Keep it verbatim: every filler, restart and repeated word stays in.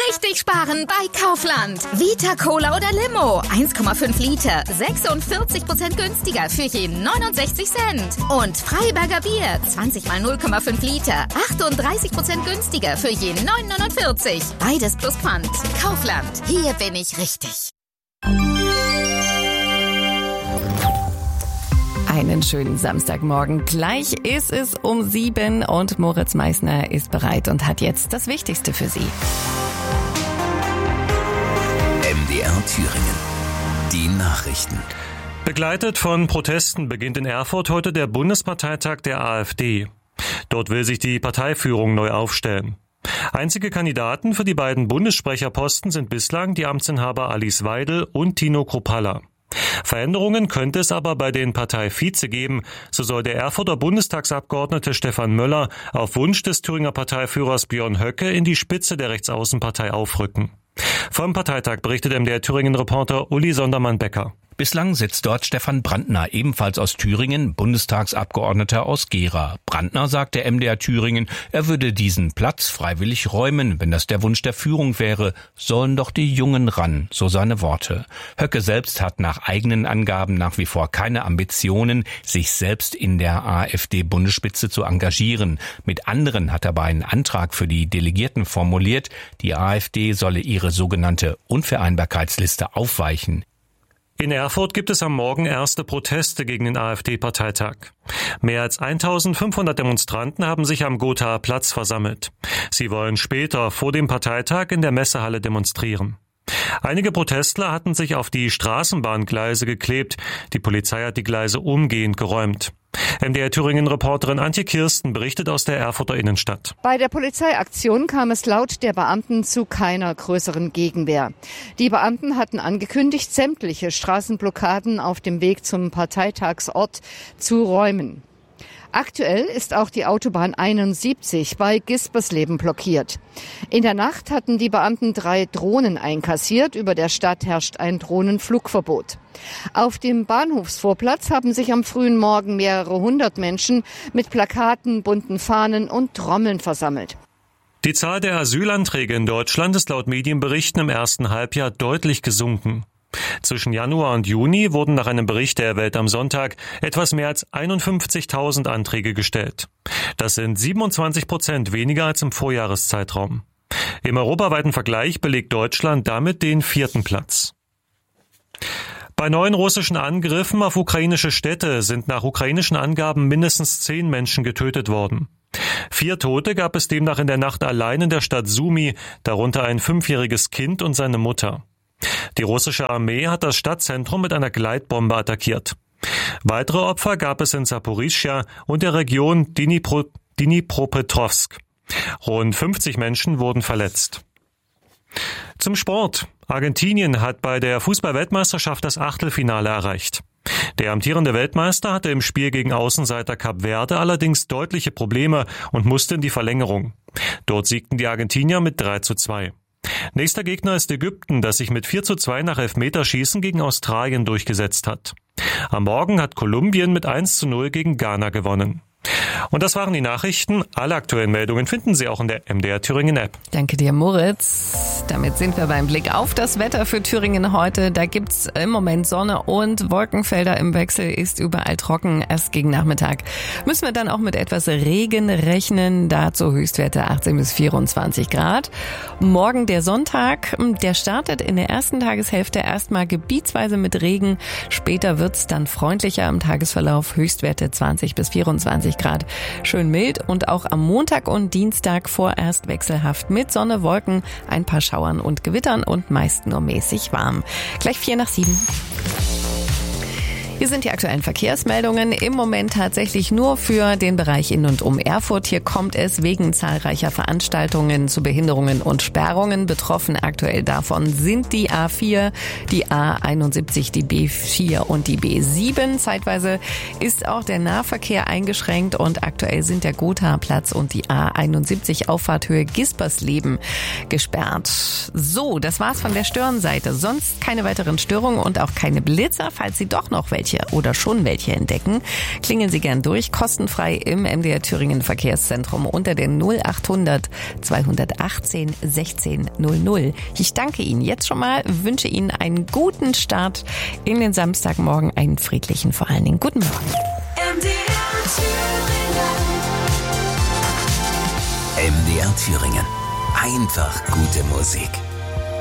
richtig sparen bei Kaufland. Vita Cola oder Limo, eins Komma fünf Liter, sechsundvierzig Prozent günstiger für je neunundsechzig Cent. Und Freiberger Bier, zwanzig mal null Komma fünf Liter, achtunddreißig Prozent günstiger für je neun Komma neunundvierzig. Beides plus Pfand. Kaufland, hier bin ich richtig. Einen schönen Samstagmorgen. Gleich ist es um sieben und Moritz Meissner ist bereit und hat jetzt das Wichtigste für Sie. M D R Thüringen. Die Nachrichten. Begleitet von Protesten beginnt in Erfurt heute der Bundesparteitag der AfD. Dort will sich die Parteiführung neu aufstellen. Einzige Kandidaten für die beiden Bundessprecherposten sind bislang die Amtsinhaber Alice Weidel und Tino Kruppalla. Veränderungen könnte es aber bei den Parteivize geben. So soll der Erfurter Bundestagsabgeordnete Stefan Möller auf Wunsch des Thüringer Parteiführers Björn Höcke in die Spitze der Rechtsaußenpartei aufrücken. Vom Parteitag berichtet M D R Thüringen-Reporter Uli Sondermann-Becker. Bislang sitzt dort Stefan Brandner, ebenfalls aus Thüringen, Bundestagsabgeordneter aus Gera. Brandner sagt der M D R Thüringen, er würde diesen Platz freiwillig räumen. Wenn das der Wunsch der Führung wäre, sollen doch die Jungen ran, so seine Worte. Höcke selbst hat nach eigenen Angaben nach wie vor keine Ambitionen, sich selbst in der AfD-Bundesspitze zu engagieren. Mit anderen hat er aber einen Antrag für die Delegierten formuliert, die AfD solle ihre sogenannte Unvereinbarkeitsliste aufweichen. In Erfurt gibt es am Morgen erste Proteste gegen den AfD-Parteitag. Mehr als eintausendfünfhundert Demonstranten haben sich am Gothaer Platz versammelt. Sie wollen später vor dem Parteitag in der Messehalle demonstrieren. Einige Protestler hatten sich auf die Straßenbahngleise geklebt. Die Polizei hat die Gleise umgehend geräumt. M D R Thüringen-Reporterin Antje Kirsten berichtet aus der Erfurter Innenstadt. Bei der Polizeiaktion kam es laut der Beamten zu keiner größeren Gegenwehr. Die Beamten hatten angekündigt, sämtliche Straßenblockaden auf dem Weg zum Parteitagsort zu räumen. Aktuell ist auch die Autobahn einundsiebzig bei Gispersleben blockiert. In der Nacht hatten die Beamten drei Drohnen einkassiert. Über der Stadt herrscht ein Drohnenflugverbot. Auf dem Bahnhofsvorplatz haben sich am frühen Morgen mehrere hundert Menschen mit Plakaten, bunten Fahnen und Trommeln versammelt. Die Zahl der Asylanträge in Deutschland ist laut Medienberichten im ersten Halbjahr deutlich gesunken. Zwischen Januar und Juni wurden nach einem Bericht der Welt am Sonntag etwas mehr als einundfünfzigtausend Anträge gestellt. Das sind siebenundzwanzig Prozent weniger als im Vorjahreszeitraum. Im europaweiten Vergleich belegt Deutschland damit den vierten Platz. Bei neuen russischen Angriffen auf ukrainische Städte sind nach ukrainischen Angaben mindestens zehn Menschen getötet worden. Vier Tote gab es demnach in der Nacht allein in der Stadt Sumy, darunter ein fünfjähriges Kind und seine Mutter. Die russische Armee hat das Stadtzentrum mit einer Gleitbombe attackiert. Weitere Opfer gab es in Saporischschja und der Region Dnipro, Dnipropetrovsk. Rund fünfzig Menschen wurden verletzt. Zum Sport. Argentinien hat bei der Fußball-Weltmeisterschaft das Achtelfinale erreicht. Der amtierende Weltmeister hatte im Spiel gegen Außenseiter Kap Verde allerdings deutliche Probleme und musste in die Verlängerung. Dort siegten die Argentinier mit drei zu zwei. Nächster Gegner ist Ägypten, das sich mit vier zu zwei nach Elfmeterschießen gegen Australien durchgesetzt hat. Am Morgen hat Kolumbien mit eins zu null gegen Ghana gewonnen. Und das waren die Nachrichten. Alle aktuellen Meldungen finden Sie auch in der M D R Thüringen App. Danke dir, Moritz. Damit sind wir beim Blick auf das Wetter für Thüringen heute. Da gibt's im Moment Sonne und Wolkenfelder im Wechsel, ist überall trocken. Erst gegen Nachmittag müssen wir dann auch mit etwas Regen rechnen. Dazu Höchstwerte achtzehn bis vierundzwanzig Grad. Morgen der Sonntag, der startet in der ersten Tageshälfte erstmal gebietsweise mit Regen. Später wird's dann freundlicher im Tagesverlauf. Höchstwerte zwanzig bis vierundzwanzig Grad. Schön mild und auch am Montag und Dienstag vorerst wechselhaft mit Sonne, Wolken, ein paar Schauern und Gewittern und meist nur mäßig warm. Gleich vier nach sieben. Hier sind die aktuellen Verkehrsmeldungen. Im Moment tatsächlich nur für den Bereich in und um Erfurt. Hier kommt es wegen zahlreicher Veranstaltungen zu Behinderungen und Sperrungen. Betroffen aktuell davon sind die A vier, die A einundsiebzig, die B vier und die B sieben. Zeitweise ist auch der Nahverkehr eingeschränkt und aktuell sind der Gothaer Platz und die A einundsiebzig Auffahrthöhe Gispersleben gesperrt. So, das war's von der Störenseite. Sonst keine weiteren Störungen und auch keine Blitzer, falls Sie doch noch welche welche oder schon welche entdecken, klingeln Sie gern durch, kostenfrei im M D R Thüringen Verkehrszentrum unter der null achthundert zweihundertachtzehn sechzehn null null. Ich danke Ihnen jetzt schon mal, wünsche Ihnen einen guten Start in den Samstagmorgen, einen friedlichen vor allen Dingen. Guten Morgen. M D R Thüringen. M D R Thüringen. Einfach gute Musik.